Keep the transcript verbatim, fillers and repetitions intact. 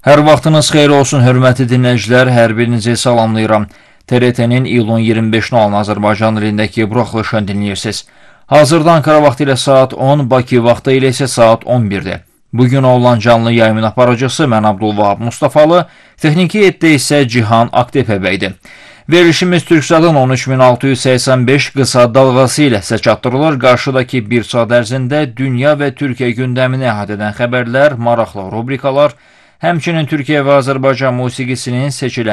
Hər vaxtınız xeyir olsun, hörmətli dinləyicilər, hər birinizi salamlayıram. T R T-nin iyulun iyirmi beşinə olan Azərbaycan dilindəki buraxılışını dinləyirsiniz. Hazırda Ankara vaxtı ilə saat on, Bakı vaxtı ilə isə saat on birdir. Bugün olan canlı yayımın aparıcısı mən Abdulvahab Mustafalı, texniki heyətdə isə Cihan Aktepəbəydir. Verilişimiz Türkcell'in on üç min altı yüz səksən beş qısa dalğası ilə sizə çatdırılır. Qarşıdakı bir saat ərzində dünya və Türkiyə gündəmini əhatə edən xəbərlər, maraqlı rubrikalar, həmçinin Türkiyə və Azərbaycan musiqisinin seçilən